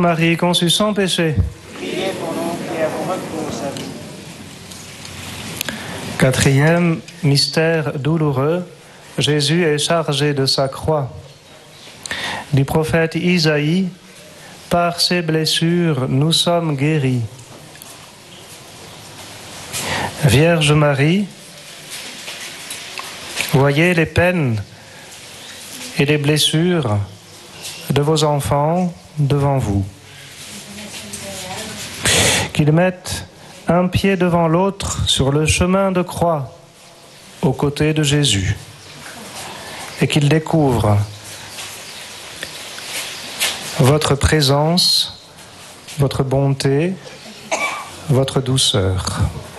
Marie, conçue sans péché. Priez pour nous qui avons recours à vous. Quatrième mystère douloureux, Jésus est chargé de sa croix. Du prophète Isaïe, par ses blessures, nous sommes guéris. Vierge Marie, voyez les peines et les blessures de vos enfants devant vous. Qu'ils mettent un pied devant l'autre sur le chemin de croix, aux côtés de Jésus, et qu'ils découvrent votre présence, votre bonté, votre douceur.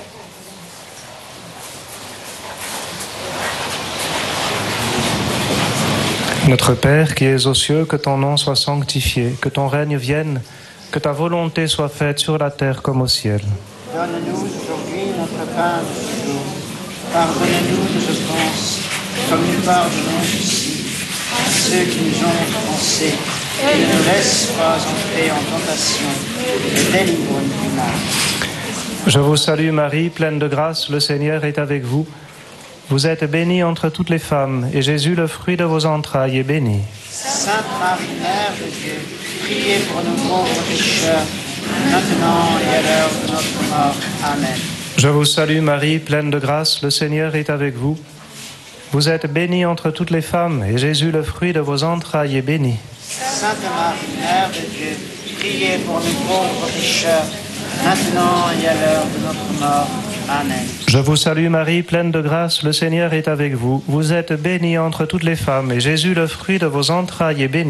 Notre Père qui es aux cieux, que ton nom soit sanctifié, que ton règne vienne, que ta volonté soit faite sur la terre comme au ciel. Donne-nous aujourd'hui notre pain de ce jour. Pardonne-nous nos offenses, comme nous pardonnons aussi à ceux qui nous ont offensés. Et ne nous laisse pas entrer en tentation, mais délivre-nous du mal. Je vous salue Marie, pleine de grâce, le Seigneur est avec vous. Vous êtes bénie entre toutes les femmes, et Jésus, le fruit de vos entrailles, est béni. Sainte Marie, Mère de Dieu, priez pour nous pauvres pécheurs, maintenant et à l'heure de notre mort. Amen. Je vous salue Marie, pleine de grâce, le Seigneur est avec vous. Vous êtes bénie entre toutes les femmes, et Jésus, le fruit de vos entrailles, est béni. Sainte Marie, Mère de Dieu, priez pour nous pauvres pécheurs, maintenant et à l'heure de notre mort. Amen. Je vous salue Marie, pleine de grâce, le Seigneur est avec vous. Vous êtes bénie entre toutes les femmes, et Jésus, le fruit de vos entrailles, est béni.